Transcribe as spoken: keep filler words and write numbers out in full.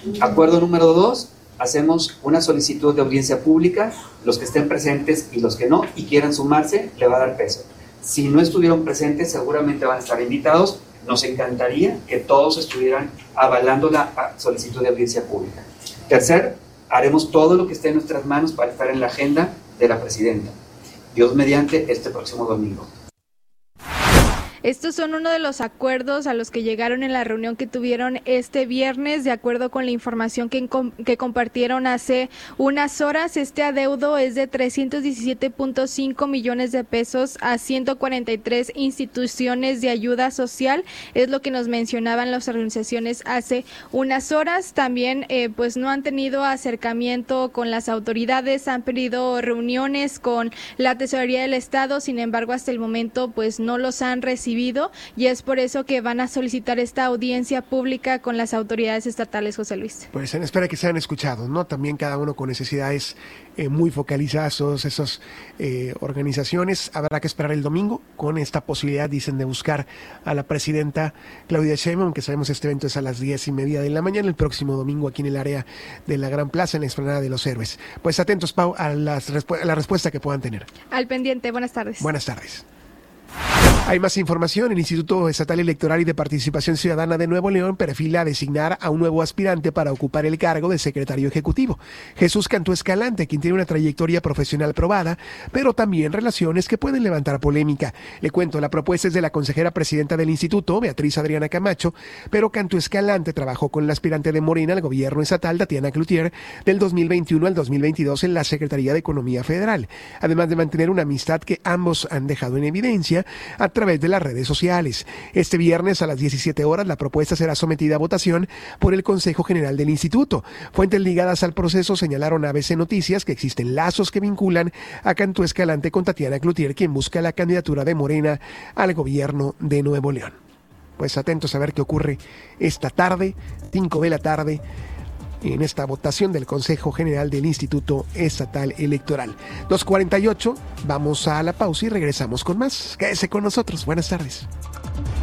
Acuerdo número dos, hacemos una solicitud de audiencia pública, los que estén presentes y los que no y quieran sumarse, le va a dar peso. Si no estuvieron presentes, seguramente van a estar invitados. Nos encantaría que todos estuvieran avalando la solicitud de audiencia pública. Tercer, haremos todo lo que esté en nuestras manos para estar en la agenda de la presidenta. Dios mediante, este próximo domingo. Estos son uno de los acuerdos a los que llegaron en la reunión que tuvieron este viernes, de acuerdo con la información que, que compartieron hace unas horas. Este adeudo es de trescientos diecisiete punto cinco millones de pesos a ciento cuarenta y tres instituciones de ayuda social, es lo que nos mencionaban las organizaciones hace unas horas. También eh, pues no han tenido acercamiento con las autoridades, han pedido reuniones con la Tesorería del Estado, sin embargo hasta el momento pues no los han recibido. Y es por eso que van a solicitar esta audiencia pública con las autoridades estatales, José Luis. Pues en espera que sean escuchados, ¿no? También cada uno con necesidades eh, muy focalizadas, todas esas eh, organizaciones. Habrá que esperar el domingo con esta posibilidad, dicen, de buscar a la presidenta Claudia Sheinbaum, aunque sabemos este evento es a las diez y media de la mañana, el próximo domingo aquí en el área de la Gran Plaza, en la Explanada de los Héroes. Pues atentos, Pau, a, las respu- a la respuesta que puedan tener. Al pendiente, buenas tardes. Buenas tardes. Hay más información. El Instituto Estatal Electoral y de Participación Ciudadana de Nuevo León perfila a designar a un nuevo aspirante para ocupar el cargo de secretario ejecutivo. Jesús Cantú Escalante, quien tiene una trayectoria profesional probada, pero también relaciones que pueden levantar polémica. Le cuento, la propuesta es de la consejera presidenta del instituto, Beatriz Adriana Camacho, pero Cantú Escalante trabajó con la aspirante de Morena al gobierno estatal, Tatiana Cloutier, del dos mil veintiuno al dos mil veintidós en la Secretaría de Economía Federal, además de mantener una amistad que ambos han dejado en evidencia a través de las redes sociales. Este viernes a las diecisiete horas la propuesta será sometida a votación por el Consejo General del Instituto. Fuentes ligadas al proceso señalaron a A B C Noticias que existen lazos que vinculan a Cantú Escalante con Tatiana Cloutier, quien busca la candidatura de Morena al gobierno de Nuevo León. Pues atentos a ver qué ocurre esta tarde, cinco de la tarde, en esta votación del Consejo General del Instituto Estatal Electoral. dos cuarenta y ocho, vamos a la pausa y regresamos con más. Quédese con nosotros. Buenas tardes.